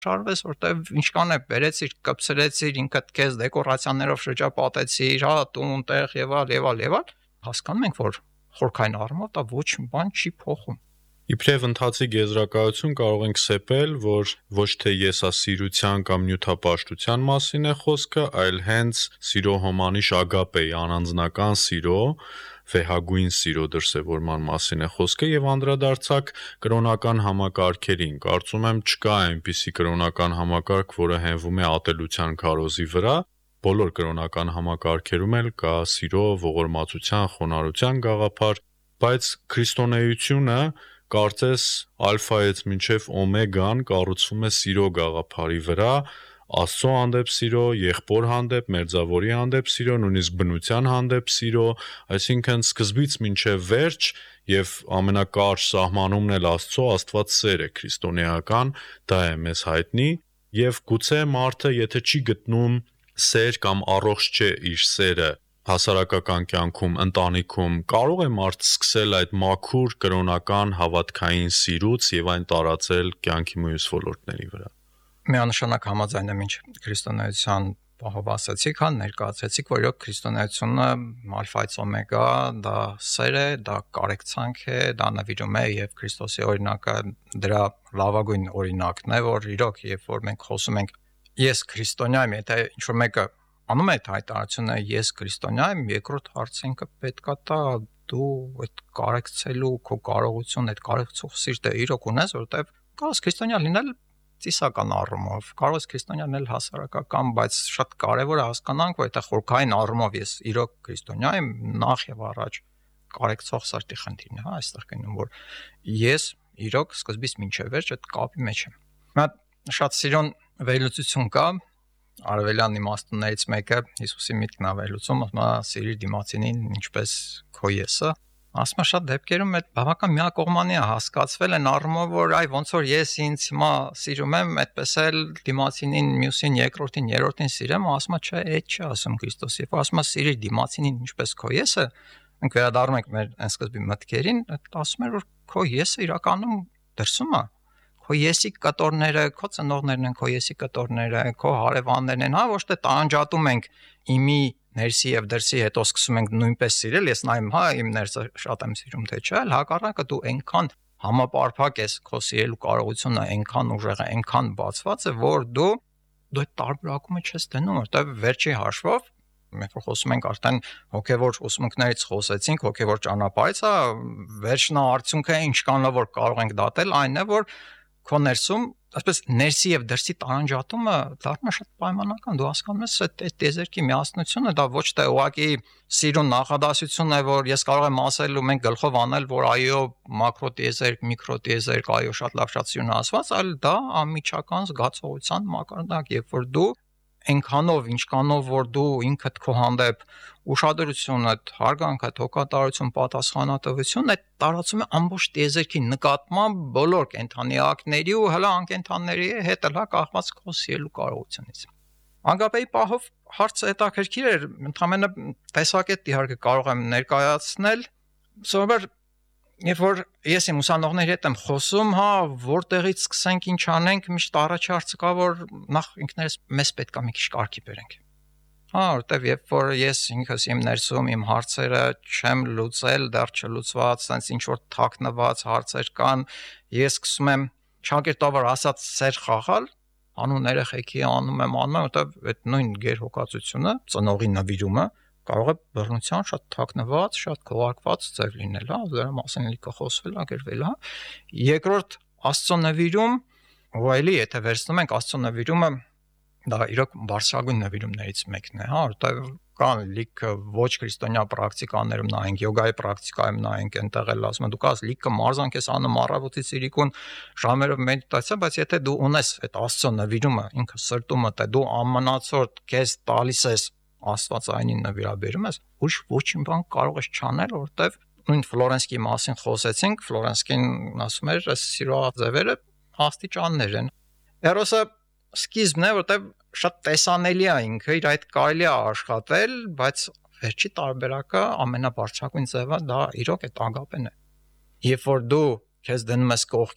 շարվես, որտեվ ինչքան է բերեցիր, կպցրեցիր, ինքդ քեզ դեկորացիաներով շրջապատեցիր, հա, տուն, տեղ եւ այլ, հասկանում ենք, որ խորքային առումով դա ոչ մի բան չի փոխում։ Իբրև ընթացիկ եզրակացություն կարող ենք սեպել, որ ոչ թե եսասիրության կամ նյութապաշտության մասին է խոսքը, այլ հենց սիրո հոմանիշ ագապեի անանձնական սիրո, վեհագույն սիրո դրսևորման մասին է խոսքը եւ անդրադարձակ կրոնական համակարգերին։ Կարծում եմ չկա այնպիսի կրոնական համակարգ, որը հենվում է ատելության քարոզի վրա։ Բոլոր կրոնական համակարգերում էլ կա սիրո, ողորմածության, խոնարհության գաղափար, բայց քրիստոնեությունը կարծես ալֆայից մինչև օմեգան կառուցվում է սիրո գաղափարի վրա, Աստծո հանդեպ սիրո, եղբոր հանդեպ, մերձավորի հանդեպ սիրո, նույնիսկ բնության հանդեպ սիրո, այսինքն սկզբից մինչև վերջ եւ ամենակարճ սահմանումն էլ Աստծո Աստված սեր է քրիստոնեական, դա է մեզ հայտնի եւ գուցե մարդը եթե չի գտնում սեր կամ առողջ չէ իր սերը հասարակական կյանքում, ընտանիքում, կարող է մարդ սկսել այդ մաքուր կրոնական հավատքային սիրուց եւ այն տարածել կյանքի մյուս ոլորտների վրա։ Միանշանակ համաձայն եմ ինչ քրիստոնեության պահով ասացիք, հա, ներկայացրեցիք, որ իրոք քրիստոնեությունը ալֆայից օմեգա, դա սեր է, դա կարեկցանք է, դա նվիրում է եւ Քրիստոսի օրինակը դրա լավագույն օրինակն է, որ իրոք երբ որ մենք խոսում ենք ես քրիստոնյա եմ, եթե ինչ-որ մեկը անում է այդ հայտարարությունը ես քրիստոնյա եմ, երկրորդ հարցը ինքը պետքա տա դու այդ կարեկցելու քո կարողություն, այդ կարեկցող սիրտը իրոք ունես, որովհետեւ կարողս քրիստոնյա լինել ծիսական առումով, կարող ես քրիստոնյա լինել հասարակական, բայց շատ կարևոր է հասկանանք, որ այդ խորքային առումով ես իրոք քրիստոնյա եմ, նախ եւ առաջ կարեկցող սրտի խնդիրն է, հա, այստեղ կնում որ ես իրոք սկզբից մինչև վերջ այդ կապի մեջ եմ։ Հիմա շատ սիրուն վերլուծություն կա, արևելյան իմաստուններից մեկը Հիսուսի միտքն է վերլուծում, ասում է սիրիր դիմացինին ինչպես քո եսը։ Ասում եմ շատ դեպքերում այդ բավական միակողմանի է հասկացվել են առումով, որ այ ոնց որ ես ինձ հիմա սիրում եմ, այդպես էլ դիմացինին, մյուսին, երկրորդին, երրորդին սիրեմ, ասում եմ չէ, այդ չի ասում Քրիստոսը։ Երբ ասում է սիրիր դիմացինին ինչպես քո եսը, մենք վերադառնում ենք մեր այն սկզբի մտքերին, ասում եմ որ քո եսը իրականում դրսում է։ Քո եսի կտորները, քո ծնողներն են, քո եսի կտորները, քո հարևաններն են, հա, ոչ թե տանջատում ենք իմի ներսի եւ դրսի հետո սկսում ենք նույնպես սիրել, ես նայում, հա, իմ ներսը շատ եմ սիրում, թե չէ, այլ հակառակը դու այնքան համապարփակ ես, քո սիրելու կարողությունը այնքան ուժեղ է, այնքան բացված է, որ դու այդ տարբերակումը չես դնում, որտեղ վերջի հաշվով մենք որ խոսում ենք արդեն հոգեվոր ուսմունքներից խոսեցինք, հոգեվոր ճանապարհից, հա, վերջնաարդյունքը ինչ կանա որ կարող ենք դատել, այն է, որ քո ներսում, այսպես ներսի եւ դրսի տարանջատումը դառնում է շատ պայմանական, դու հասկանում ես այդ տեզերքի միասնությունը, դա ոչ թե ուղղակի սիրուն նախադասություն է, որ ես կարող եմ ասել ու մենք գլխով անել, որ այո, մակրոտիեզերք, միկրոտիեզերք, այո, շատ լավ, շատ սիրուն ասված, այլ դա անմիջական զգացողության մակարդակ, երբ որ դու այնքանով, ինչքանով որ դու ինքդ քո հանդեպ ուշադրությունդ, հարգանքդ, հոգատարություն, պատասխանատվություն այդ տարածում է ամբողջ տիեզերքի նկատմամբ բոլոր կենդանիակների ու հələ անկենդանների հետ հələ կախված քո սիրելու կարողությունից։ Անգապեի պահով հարցը հետաքրքիր էր, ընդհանրապես տեսակետ իհարկե կարող եմ ներկայացնել, սովորաբար երբ որ ես իմ ուսանողների հետ եմ խոսում, հա, որտեղից սկսենք, ինչ անենք, միշտ առաջի հարցը կա, որ նախ ինքներս մեզ պետք է մի քիչ կարգի բերենք։ Հա, որտեվ երբ որ ես ինքս իմ ներսում իմ հարցերը չեմ լուծել, դեռ չլուծված, sense ինչ որ թաքնված հարցեր կան, ես սկսում եմ ճակերտավոր ասած սեր խաղալ, անուն երեխեքի անում եմ, որտեվ այդ նույն գերհոգացությունը, ծնողի նվիրումը կարող է բռնության շատ թաքնված, շատ քողարկված ձև լինել, հա, դրա մասին լիքը խոսվել, ագրվել, հա։ Երկրորդ Աստծո նվիրում, ու այլի, եթե վերցնում ենք Աստծո նվիրումը, դա իրոք բարձրագույն նվիրումներից մեկն է, հա, որտեղ կան լիքը ոչ քրիստոնյա պրակտիկաներում նայենք, յոգայի պրակտիկայում նայենք, այնտեղ էլ ասում են դու կաս լիքը մարզանք ես անում առավոտից իրիկուն ժամերով մեդիտացիա, բայց եթե դու ունես այդ Աստծո նվիրումը, ինքը սրտումդ է, դու ամենացորդ քեզ տալիս ես Աստվածայինին նվիրաբերում ես, ուրիշ ոչինչ բան կարող ես չանել, որտեվ նույն Ֆլորենսկի մասին խոսեցինք, Ֆլորենսկին ասում էր, այս սիրո ձևերը աստիճաններ են։ Էրոսը սկիզբն է, որտեվ շատ տեսանելի է ինքը, իր այդ կարելի է աշխատել, բայց վերջի տարբերակը ամենաբարձրագույն ձևը դա իրոք այդ ագապեն է։ Երբ որ դու քեզ դնում ես կողքի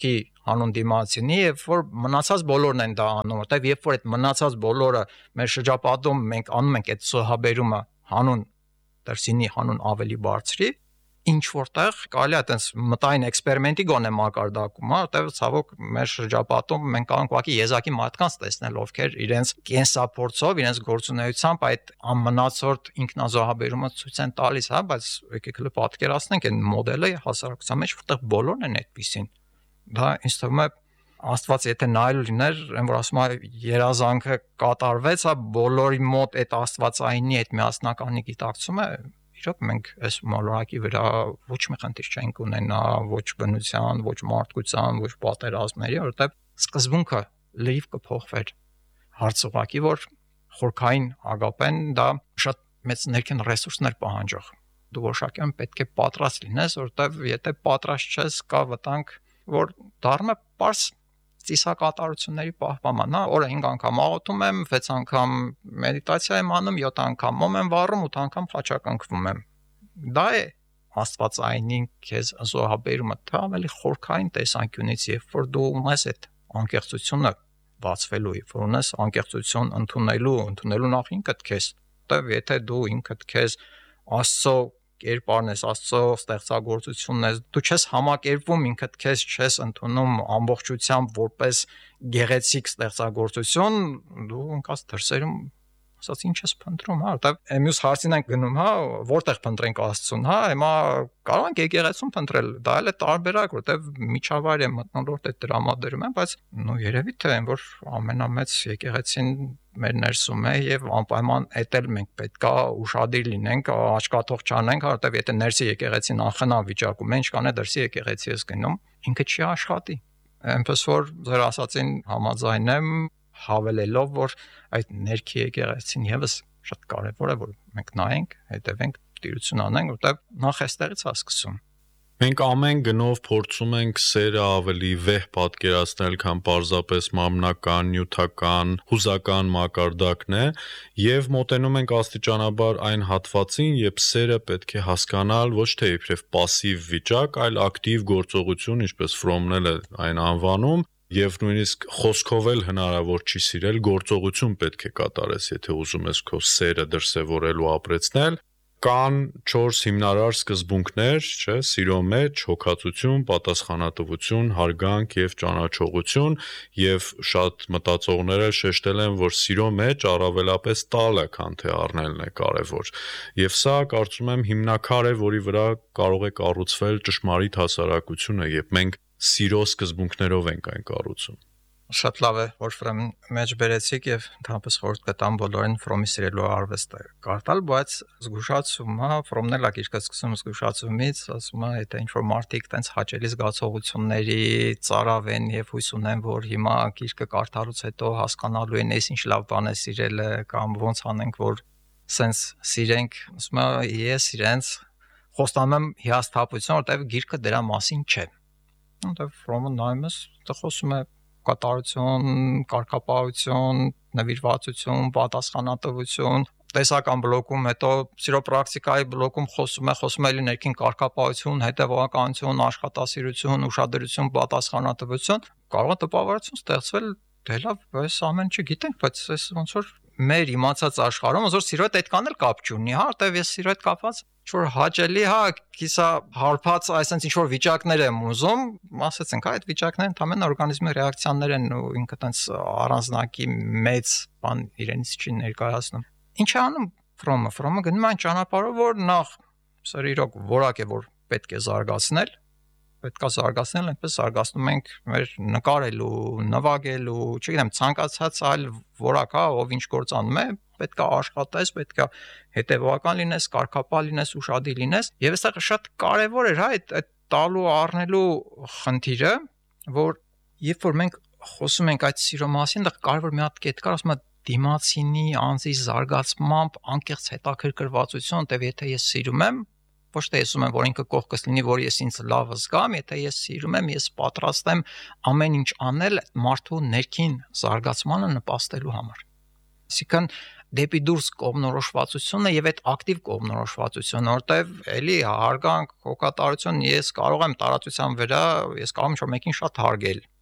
հանուն դիմացինի, եւ որ մնացած բոլորն են դա անում, որտեվ երբ որ այդ մնացած բոլորը մեր շրջապատում մենք անում ենք այդ զոհաբերումը հանուն դրսինի, հանուն ավելի բարձրի, ինչ որտեղ կարելի է այտենց մտային էքսպերիմենտի գոնե մակարդակում, որտեվ ցավոք մեր շրջապատում մենք կարող ենք ուղղակի եզակի մարդկանց տեսնել, ովքեր իրենց կենսափորձով, իրենց գործունեությամբ այդ ամնացորդ ինքնազոհաբերումը ցույց են տալիս, բայց եկեք հələ պատկերացնենք այն մոդելը հասարակության մեջ, որտեղ բոլորն են այդպեսին։ Դա ինձ թվում է Աստված եթե նայել լիներ, այն որ ասում է երազանքը կատարվեց, բոլորի մոտ այդ աստվածայինի այդ միասնականի գիտակցումը, իրոք մենք այս մոլորակի վրա ոչ մի խնդիր չենք ունենա, ոչ բնության, ոչ մարդկության, ոչ պատերազմների, որովհետև սկզբունքը լրիվ կփոխվեր։ Հարցը ուղղակի որ խորքային ագապեն դա շատ մեծ ներքին ռեսուրսներ պահանջող։ Դու որոշակիորեն պետք է պատրաստ լինես, որովհետև եթե պատրաստ չես, կա վտանգ, որ դառնում է պարզ ծիսակատարությունների պահպանման, օրը 5 անգամ աղոթում եմ, 6 անգամ մեդիտացիա եմ անում, 7 անգամ մոմ եմ վառում, 8 անգամ խաչակնքվում եմ։ Դա է աստվածայինին քեզ զոհաբերումը, թե ավելի խորքային տեսանկյունից, երբ որ դու ունես այդ անկեղծությունը բացվելու, երբ որ ունես անկեղծություն ընդունելու նախ ինքդ քեզ, որտեվ եթե դու ինքդ քեզ Աստծո կերպարն ես, Աստծո ստեղծագործությունն ես, դու չես համակերպվում ինքդ քեզ, չես ընդունում ամբողջությամբ որպես գեղեցիկ ստեղծագործություն, դու ընկած դրսերում ասած ինչ ես փնտրում, որտեվ մյուս հարցին ենք գնում, որտեղ փնտրենք Աստծուն, հիմա կարող ենք եկեղեցում փնտրել, դա էլ է տարբերակ, որտեվ միջավայր է մթնոլորտ է տրամադրում են, բայց երևի թե այն որ ամենամեծ եկեղեցին մեր ներսում է եւ անպայման էդ էլ մենք պետքա ուշադիր լինենք, աչքաթող չանենք, որտեվ եթե ներսի եկեղեցին անխնամ վիճակում է, ինչ կանե դրսի եկեղեցի ես գնում, ինքը չի աշխատի։ Այնպես որ ձեր ասածին համաձայն եմ, հավելելով որ այդ ներքի եկեղեցին եւս շատ կարեւոր է որ մենք նայենք, հետևենք, տիրություն անենք, որտեղ նախ էստեղից է սկսում։ Մենք ամեն գնով փորձում ենք սերը ավելի վեհ պատկերացնել, քան պարզապես մամնական, նյութական, հուզական մակարդակն է, եւ մոտենում ենք աստիճանաբար այն հատվածին, երբ սերը պետք է հասկանալ ոչ թե իբրև пассив վիճակ, այլ ակտիվ գործողություն, ինչպես Ֆրոմն է այն անվանում, եւ նույնիսկ խոսքով էլ հնարավոր չի սիրել, գործողություն պետք է կատարես, եթե ուզում ես քո սերը դրսևորել ու ապրեցնել։ Կան 4 հիմնարար սկզբունքներ, չէ, սիրո մեջ հոգացություն, պատասխանատվություն, հարգանք եւ ճանաչողություն, եւ շատ մտածողներ էլ շեշտել են, որ սիրո մեջ առավելապես տալը, քան թե առնելն է կարեւոր։ Եվ սա կարծում եմ հիմնակար է, որի վրա կարող է կառուցվել ճշմարիտ հասարակությունը, երբ մենք սիրո սկզբունքներով ենք այն կառուցում։ Շատ լավ է, որ Ֆրոմին մեջ բերեցիք եւ ընդհանրապես խորհուրդ կտամ բոլորին Ֆրոմի սիրելու արվեստը կարդալ, բայց զգուշացում, Ֆրոմն էլ ակիրկը սկսում զգուշացումից, ասում է, եթե ինչ-որ մարդիկ տենց հաճելի զգացողությունների ծարավ են եւ հույս ունեն, որ հիմա գիրքը կարդալուց հետո հասկանալու են այս ինչ լավ բան է սիրելը կամ ոնց անենք, որ սենց սիրենք, ասում է, ես իրենց խոստանում եմ հիասթափություն, որտեվ գիրքը դրա մասին չէ։ Որտեվ Ֆրոմը նայում ես, դա խոսում է կատարություն, կարգապահություն, նվիրվածություն, պատասխանատվություն, տեսական բլոկում, հետո սիրո պրակտիկայի բլոկում խոսում է էլի ներքին կարգապահություն, հետևողականություն, աշխատասիրություն, ուշադրություն, պատասխանատվություն, կարող է տպավորություն ստեղծվել, դե լավ, այս ամեն ինչը գիտենք, բայց այս ոնց որ մեր իմացած աշխարհում ոնց որ սիրո հետ այդքան էլ կապ չունի, որտեվ ես սիրո հետ կապված ինչ-որ հաճելի, կիսա հարբած այսպես ինչ-որ վիճակներ եմ ուզում, ասեցինք, այդ վիճակները ընդհանրեն օրգանիզմի ռեակցիաներ են ու ինքը տենց առանձնակի մեծ բան իրենից չի ներկայացնում։ Ինչ է անում Ֆրոմը գնում այն ճանապարհով, որ նախ սա իրոք որակ է, որ պետք է զարգացնել, պետք է զարգացնել, այնպես զարգացնում ենք մեր նկարելու, նվագելու, չգիտեմ, ցանկացած այլ որակ, ով ինչ գործ անում է, պետք է աշխատես, պետք է հետևողական լինես, կարգապահ լինես, ուշադիր լինես, եւ այստեղ շատ կարեւոր էր, այդ տալու առնելու խնդիրը, որ երբ որ մենք խոսում ենք այդ սիրո մասին, դա կարեւոր մի հատ կետ կար, ասում է դիմացինի անձի զարգացմամբ անկեղծ հետաքրքրվածություն, որտեւ եթե ես սիրում եմ, ոչ թե ես ուզում եմ, որ ինքը կողքս լինի, որ ես ինձ լավ զգամ, եթե ես սիրում եմ, ես պատրաստ եմ ամեն ինչ անել մարդու ներքին զարգացմանը նպաստելու համար։ Այսինքն դեպի դուրս կողմնորոշվածությունը եւ այդ ակտիվ կողմնորոշվածությունը, որտեվ էլի հարգանք, հոգատարություն, ես կարող եմ տարածության վրա, ես կարող եմ ինչ-որ մեկին շատ հարգել,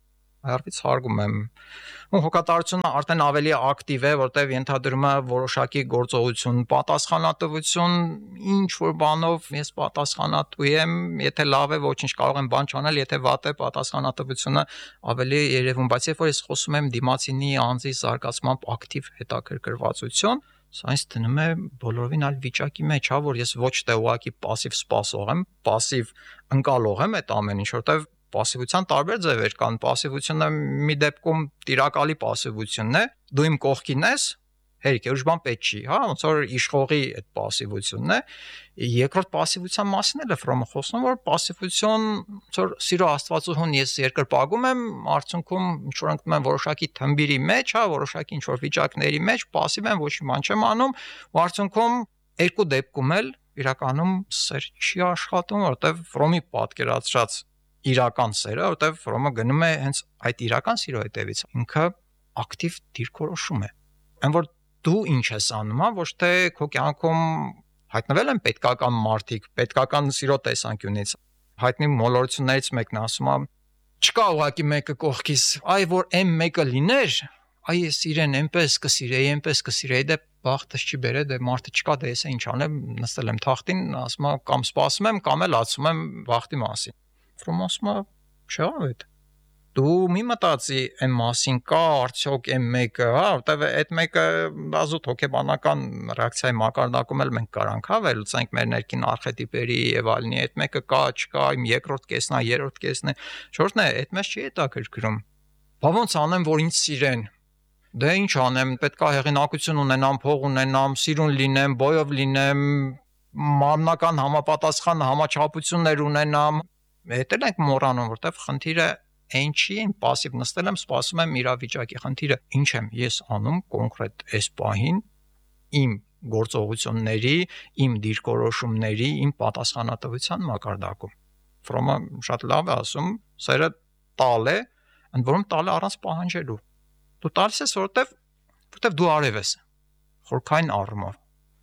Այարվից հարգում եմ։ Ու հոգատարությունը արդեն ավելի ակտիվ է, որտեղ ենթադրում է որոշակի գործողություն, պատասխանատվություն, ինչ որ բանով ես պատասխանատու եմ, եթե լավ է, ոչինչ կարող եմ բան չանել, եթե վատ է, պատասխանատվությունը ավելի երևում, բայց երբ որ ես խոսում եմ դիմացինի անձի զարգացմամբ ակտիվ հետաքրքրվածություն, սա ինձ դնում է բոլորովին այլ վիճակի մեջ, հա, որ ես ոչ թե ուղղակի пассив սպասող եմ, пассив ընկալող եմ այդ ամեն ինչ, որտեղ Պասիվության տարբեր ձևեր կան։ Պասիվությունը մի դեպքում տիրակալի պասիվությունն է։ Դու իմ կողքին ես, հերիք է, ուրիշ բան պետք չի, հա, ոնց որ իշխողի այդ պասիվությունն է։ Երկրորդ պասիվության մասին էլ է Ֆրոմը խոսում, որ պասիվություն, ոնց որ սիրո աստվածուհուն ես երկրպագում եմ, արդյունքում ինչ որ ընկնում եմ որոշակի թմբիրի մեջ, հա, որոշակի ինչ որ վիճակների մեջ, պասիվ եմ, ոչ մի բան չեմ անում, ու արդյունքում երկու դեպքում էլ իրականում սեր չի աշխատում, որովհետև Ֆրոմի պատկերացրած իրական սերը, որտեղ Ֆրոմը գնում է հենց այդ իրական սիրո հետևից։ Ինքը ակտիվ դիրքորոշում է։ Այն որ դու ինչ ես անում, հա, ոչ թե քո կյանքում հայտնվել են պետքական մարդիկ, պետքական սիրո տեսանկյունից։ Հայտնի մոլորություններից մեկն ասում է. չկա ուղակի մեկը կողքից, այ որ այն մեկը լիներ, այ ես իրեն այնպես կսիրեի, դե բախտս չի բերե, դե մարդը չկա, դե ես ինչ անեմ, նստել եմ թախտին, ասում եմ կամ սպասում եմ, կամ էլ ասում եմ բախտի մասին։ Ֆրոմը ասում է, չէ՞ այդ։ Դու մի մտածի այն մասին կա արդյոք այն մեկը, հա, որտեվ այդ մեկը ազոտ հոգեբանական ռեակցիայի մակարդակում էլ մենք կարանք, հա, վերլուծենք մեր ներքին արխետիպերի եւ այլնի, այդ մեկը կա, չկա, իմ երկրորդ կեսն է, երրորդ կեսն է։ Շորտն է, այդ մեզ չի հետաքրքրում։ Բա ոնց անեմ, որ ինձ սիրեն։ Դե ինչ անեմ, պետքա հեղինակություն ունենամ, փող ունենամ, սիրուն լինեմ, բոյով լինեմ, մարմնական համապատասխան համաչափություններ ունենամ։ Հետ էլ ենք մոռանում, որտեվ խնդիրը այն չի, այն пассив նստել եմ, սպասում եմ իրավիճակի խնդիրը։ Ինչ եմ ես անում կոնկրետ այս պահին իմ գործողությունների, իմ դիրքորոշումների, իմ պատասխանատվության մակարդակում։ Ֆրոմը շատ լավ է ասում, սերը տալ է, ընդ որում տալ է առանց պահանջելու։ Դու տալիս ես, որտեվ դու արև ես, խորքային առումով։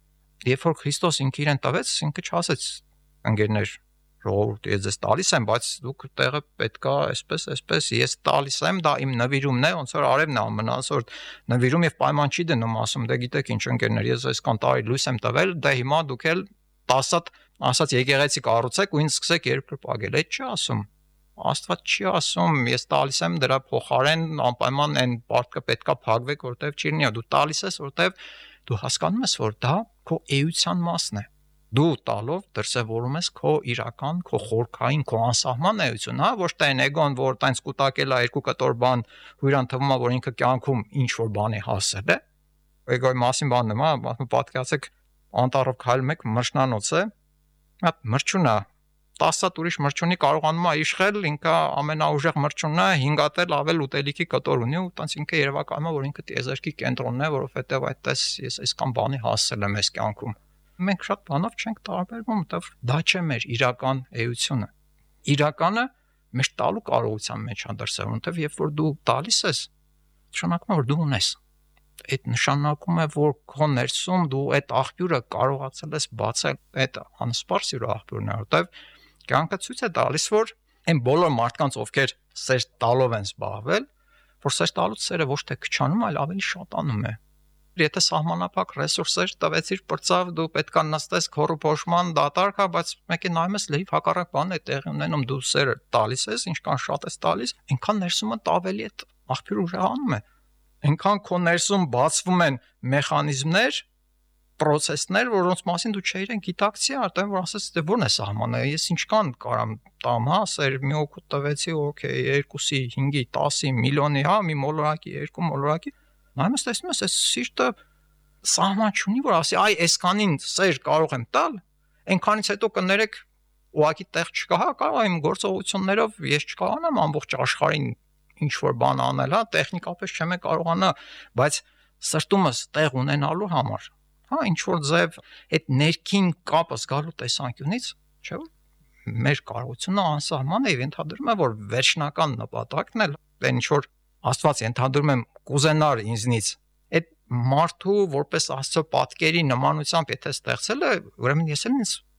Երբ որ Քրիստոս ինքը իրեն տվեց, ինքը չասեց ընկերներ ժողովուրդ, ես ձեզ տալիս եմ, բայց դուք տեղը պետքա այսպես, ես տալիս եմ, դա իմ նվիրումն է, ոնց որ արևն է ամենասորտ նվիրում եւ պայման չի դնում, ասում, դե գիտեք ինչ ընկերներ, ես այսքան տարի լույս եմ տվել, դե հիմա դուք էլ 10 հատ ասած եկեղեցի կառուցեք ու ինձ սկսեք երկրպագել, այդ չի ասում։ Աստված չի ասում, ես տալիս եմ դրա փոխարեն անպայման այն պարտքը պետքա փակվեք, որտեվ չի լինի, դու տալիս ես, որտեվ դու հասկանում ես, որ դա քո էության մասն է։ Դու տալով դրսևորում ես քո իրական, քո խորքային, քո անսահման էություն, հա, ոչ թե այն էգոն, որ տենց կուտակել է երկու կտոր բան, հույրան թվում է, որ ինքը կյանքում ինչ որ բանի հասել է։ Էգոյի մասին բանն եմ, հա, պատկերացեք անտառով քայլում եք, մրջնանոց է, հա, մրջուն է, 10 հատ ուրիշ մրջունի կարողանում է իշխել, ինքը ամենաուժեղ մրջունն է, 5 հատ էլ ավել ուտելիքի կտոր ունի ու տենց ինքը երևակայում է, որ ինքը տիեզերքի կենտրոնն է, որովհետև այդպես ես այսքան բանի հասել եմ այս կյանքում։ Մենք շատ բանով չենք տարբերվում, որտեղ դա չէ մեր իրական էությունը։ Իրականը մեր տալու կարողության մեջ է դրսևորվում, որտեղ երբ որ դու տալիս ես, նշանակում է, որ դու ունես։ Այդ նշանակում է, որ քո ներսում դու այդ աղբյուրը կարողացել ես բացել, այդ անսպար սիրո աղբյուրն է, որտեղ կյանքը ցույց է տալիս, որ այն բոլոր մարդկանց, ովքեր սեր տալով են զբաղվել, որ սեր տալուց սերը ոչ թե քչանում, այլ ավելի շատանում է։ Եթե սահմանափակ ռեսուրսեր տվեցիր պրծավ, դու պետքա նստես քորու փոշման դատարկ, բայց մեկը նայում ես լրիվ հակառակ բան է տեղի ունենում, դու սերը տալիս ես, ինչքան շատ ես տալիս, այնքան ներսում ավելի այդ աղբյուրը ուժեղանում է։ Այնքան քո ներսում բացվում են մեխանիզմներ, process-ներ, որոնց մասին դու չէիր գիտակցի, արդեն որ ասես, դե ո՞րն է սահմանը, ես ինչքան կարամ տամ, հա, սեր մի օգուտ տվեցի, օքեյ, 2-ի, 5-ի, 10-ի, միլիոնի, հա, մի մոլորակի, 2 մոլորակի, նայում ես տեսնում ես, այս սիրտը սահման չունի, որ ասի, այ այսքանին սեր կարող եմ տալ, այնքանից հետո կներեք ուղակի տեղ չկա, հա, կարող եմ գործողություններով ես չկարողանամ ամբողջ աշխարհին ինչ որ բան անել, հա, տեխնիկապես չեմ կարողանա, բայց սրտումս տեղ ունենալու համար, հա, ինչ որ ձև այդ ներքին կապը զգալու տեսանկյունից, չէ՞ որ մեր կարողությունը անսահման է, ենթադրում է, որ վերջնական նպատակն էլ այն ինչ որ Աստված ենթադրում եմ կուզենար ինձնից այդ մարդու որպես Աստծո պատկերի նմանությամբ եթե ստեղծել է, ուրեմն ես էլ ինձ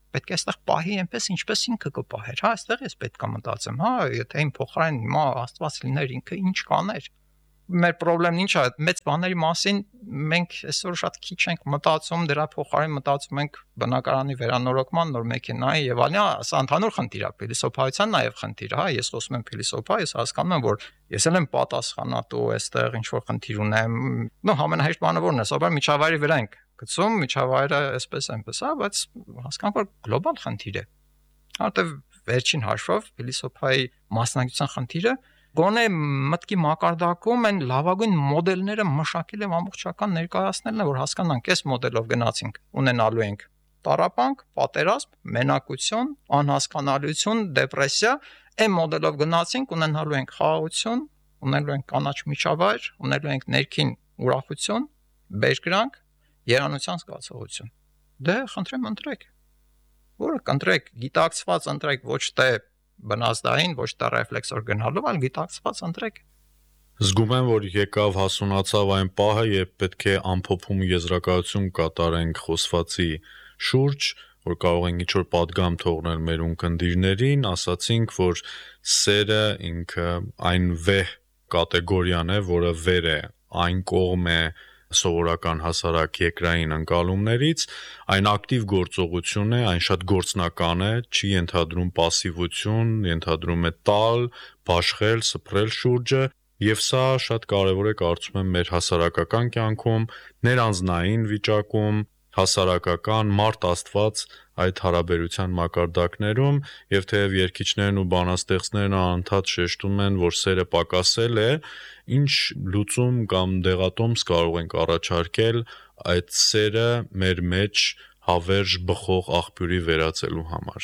պետք է այստեղ պահի այնպես ինչպես ինքը կպահեր, հա, այստեղ ես պետք է մտածեմ, հա, եթե իմ փոխարեն հիմա Աստված լիներ ինքը ինչ կաներ։ Մեր խնդրեմն ինչ է, մեծ բաների մասին մենք այսօր շատ քիչ ենք մտածում, դրա փոխարեն մտածում ենք բնակարանի վերանորոգման, նոր մեքենայի եւ այլն, սա ընդհանուր խնդիր է, փիլիսոփայության նաեւ խնդիր է, հա, ես խոսում եմ փիլիսոփա, ես հասկանում եմ, որ ես էլ եմ պատասխանատու, այստեղ ինչ որ խնդիր ունեմ, նո ամենահեշտ բանը որն է, սովորաբար միջավայրի վրա ենք գցում, միջավայրը այսպես այնպես, հա, բայց հասկանանք, որ գլոբալ խնդիր է, որտեղ վերջին հաշվով փիլիսոփայի մասնագիտության խնդիրը գոնե մտքի մակարդակում են լավագույն մոդելները մշակել եւ ամբողջական ներկայացնելն է, որ հասկանանք, այս մոդելով գնացինք, ունենալու ենք տառապանք, պատերազմ, մենակություն, անհասկանալիություն, դեպրեսիա, այն մոդելով գնացինք, ունենալու ենք խաղաղություն, ունենալու ենք կանաչ միջավայր, ունենալու ենք ներքին ուրախություն, բերկրանք, երանության զգացողություն։ Դե խնդրեմ ընտրեք։ Որը կընտրեք, գիտակցված ընտրեք, ոչ թե բնազդային, ոչ թե ռեֆլեքսոր գնալով, այլ գիտակցված ընտրեք։ Զգում եմ, որ եկավ հասունացավ այն պահը, երբ պետք է ամփոփում եզրակացություն կատարենք խոսվածի շուրջ, որ կարող ենք ինչ-որ պատգամ թողնել մեր ունկնդիրներին, ասացինք, որ սերը ինքը այն վեհ կատեգորիան է, որը վեր է, այն կողմ է սովորական հասարակ երկրային ընկալումներից, այն ակտիվ գործողություն է, այն շատ գործնական է, չի ենթադրում пассивություն, ենթադրում է տալ, բաշխել, սփռել շուրջը, եւ սա շատ կարեւոր է կարծում եմ մեր հասարակական կյանքում, ներանձնային վիճակում, հասարակական մարդ Աստված այդ հարաբերության մակարդակներում եւ թեև երկիչներն ու բանաստեղծներն անընդհատ շեշտում են, որ սերը պակասել է, ինչ լուծում կամ դեղատոմս կարող ենք առաջարկել այդ սերը մեր մեջ հավերժ բխող աղբյուրի վերածելու համար։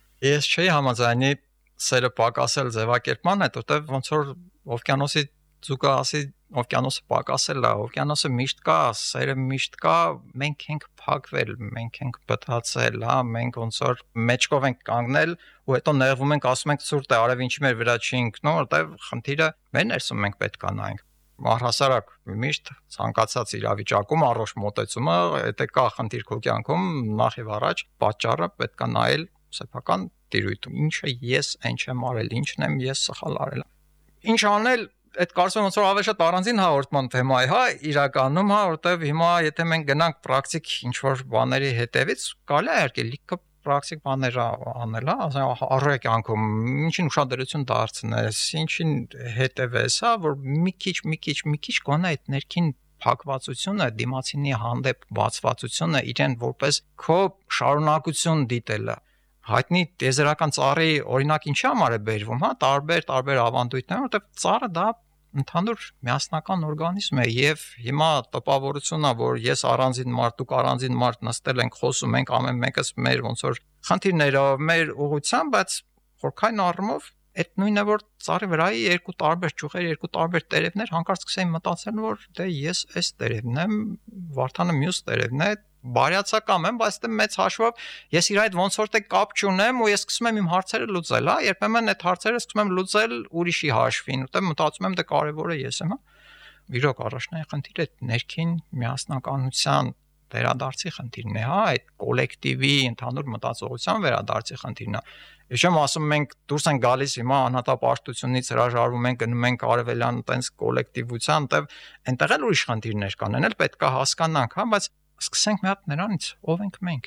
Ես չէի համաձայնի սերը պակասել ձևակերպման հետ, որտեղ ոնց որ օվկիանոսի ձուկը ասի օվկիանոսը պակասել է, օվկիանոսը միշտ կա, սերը միշտ կա, մենք ենք փակվել, մենք ենք բթացել, հա, մենք ոնց որ մեջքով ենք կանգնել ու հետո նեղվում ենք, ասում ենք ցուրտ է, արև ինչի մեր վրա չի ընկնում, որտեղ խնդիրը մեր ներսում մենք պետք է նայենք։ Առհասարակ միշտ ցանկացած իրավիճակում առողջ մոտեցումը, եթե կա խնդիր քո կյանքում, նախ եւ առաջ պատճառը պետք է նայել սեփական տիրույթում, ինչը ես այն չեմ արել, ինչն եմ ես սխալ արել։ Ինչ անել, այդ կարծում եմ ոնց որ ավելի շատ առանձին հաղորդման թեմա է, հա, իրականում, հա, որտեվ հիմա եթե մենք գնանք պրակտիկ ինչ որ բաների հետևից, կարելի է իհարկե լիքը պրակտիկ բաներ անել, հա, առօրյա կյանքում ինչին ուշադրություն դարձնես, ինչին հետևես, հա, որ մի քիչ գոնե այդ ներքին փակվածությունը, դիմացինի հանդեպ բացվածությունը իրեն որպես քո շարունակություն դիտելը հայտնի տիեզերական ծառի օրինակ ինչի համար է բերվում, հա, տարբեր ավանդույթներ, որտեղ ծառը դա ընդհանուր միասնական օրգանիզմ է եւ հիմա տպավորությունն է, որ ես առանձին մարդ, դուք առանձին մարդ նստել ենք, խոսում ենք ամեն մեկս մեր ոնց որ խնդիրներով, մեր ուղղությամբ, բայց խորքային առումով այդ նույնը որ ծառի վրայի երկու տարբեր ճյուղեր, երկու տարբեր տերևներ, հանկարծ սկսեին մտածել, որ դե ես այս տերևն եմ, Վարդանը մյուս տերևն է, բարյացակամ եմ, բայց դե մեծ հաշվով ես իր հետ ոնց որ թե կապ չունեմ ու ես սկսում եմ իմ հարցերը լուծել, հա, երբեմն այդ հարցերը սկսում եմ լուծել ուրիշի հաշվին, որտեղ մտածում եմ դե կարևորը ես եմ, հա։ Իրոք առաջնային խնդիրը ներքին միասնականության վերադարձի խնդիրն է, հա, այդ կոլեկտիվի ընդհանուր մտածողության վերադարձի խնդիրն է։ Ես չեմ ասում մենք դուրս ենք գալիս հիմա անհատապաշտությունից հրաժարվում ենք, գնում ենք արևելյան տենց կոլեկտիվության, այնտեղ էլ ուրիշ խնդիրներ կան, այն էլ պետք է հասկանանք, հա, բայց սկսենք մի հատ նրանից, ով ենք մենք։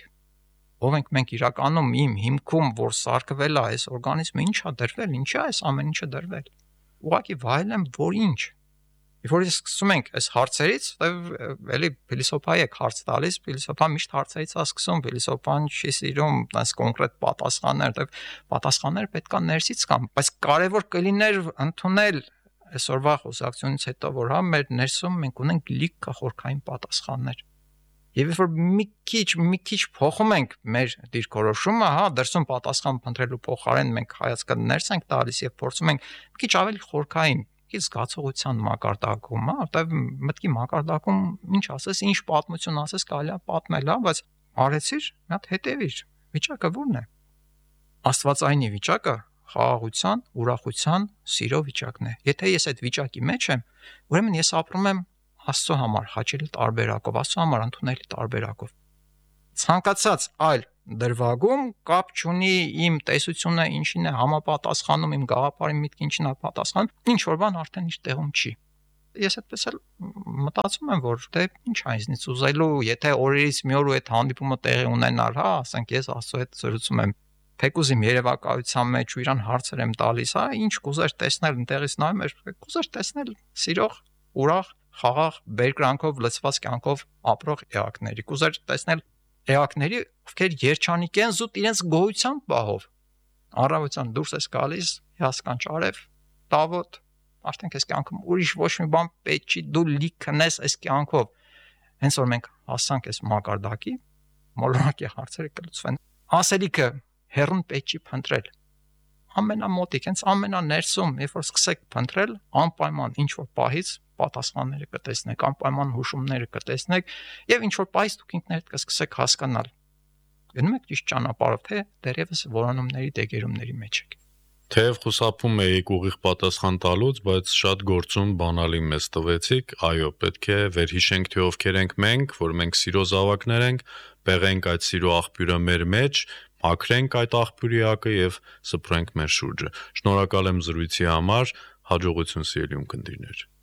Ով ենք մենք իրականում իմ հիմքում, որ սարքվել է այս օրգանիզմը, ինչ է դրվել, ինչի է այս ամեն ինչը դրվել։ Ուղղակի վայելեմ, որ ինչ։ Երբ որ սկսում ենք այս հարցերից, էլի փիլիսոփայի եք հարց տալիս, փիլիսոփան միշտ հարցերից է սկսում, փիլիսոփան չի սիրում այս կոնկրետ պատասխաններ, պատասխանները պետք է ներսից կան, բայց կարևոր կլիներ ընդունել այսօրվա խոսակցությունից հետո, որ հա մեր ներսում մենք ունենք լիքը խորքային պատասխաններ։ Եվ երբ որ մի քիչ փոխում ենք մեր դիրքորոշումը, հա, դրսում պատասխան փնտրելու փոխարեն մենք հայացքը ներս ենք տալիս եւ փորձում ենք մի քիչ ավելի խորքային, մի քիչ զգացողության մակարդակում, հա, որտեղ մտքի մակարդակում ինչ ասես, ինչ պատմություն ասես, կարելի է պատմել, հա, բայց արեցիր, մի հատ հետևիր, վիճակը ո՞րն է։ Աստվածային վիճակը խաղաղության, ուրախության, սիրո վիճակն է։ Եթե ես այդ վիճակի մեջ եմ, ուրեմն ես ապրում եմ Աստծո համար հաճելի տարբերակով, Աստծո համար ընդունելի տարբերակով։ Ցանկացած այլ դրվագում կապ չունի իմ տեսությունը ինչին է համապատասխանում, իմ գաղափարի միտքին ինչին է պատասխանում, ինչ որ բան արդեն իր տեղում չի։ Ես այդպես էլ մտածում եմ, որ դե ինչ է ինձնից ուզելու, եթե օրերից մի օր ու այդ հանդիպումը տեղի ունենար, հա, ասենք ես Աստծո հետ զրուցում եմ, թեկուզ իմ երևակայության մեջ ու իրան հարցեր եմ տալիս, հա, ինչ կուզեր տեսնել, ընտեղից նայում էր, կուզեր տեսնել սիրող, ուրախ, խաղաղ, բերկրանքով լցված կյանքով ապրող էակների, կուզեր տեսնել էակների, ովքեր երջանիկ են զուտ իրենց գոյության պահով։ Առավոտյան դուրս ես գալիս, հիասքանչ արև, տավոտ, արդեն քեզ կյանքում ուրիշ ոչ մի բան պետք չի, դու լիք քնես այս կյանքով։ Հենց որ մենք հասանք այս մակարդակի, մոլորակի հարցերը կլուծվեն։ Ասելիքը հերուն պետք չի փնտրել։ Ամենամոտիկ, հենց ամենաներսում, երբ որ սկսեք փնտրել, անպայման ինչ որ պահից պատասխանները կտեսնեք, անպայման հուշումները կտեսնեք եւ ինչ որ պահից դուք ինքներդ կսկսեք հասկանալ։ Գնում եք ճիշտ ճանապարհով, թե դեռևս որոնումների դեգերումների մեջ եք։ Թեև խուսափում էիք ուղիղ պատասխան տալուց, բայց շատ գործում բանալի մեզ տվեցիք, այո, պետք է վերհիշենք, թե ովքեր ենք մենք, որ մենք սիրո զավակներ ենք, պեղենք այդ սիրո աղբյուրը մեր մեջ, մաքրենք այդ աղբյուրի ակը եւ սփռենք մեր շուրջը։ Շնորհակալ եմ զրույցի համար, հաջողություն սիրելի ունկնդիրներ։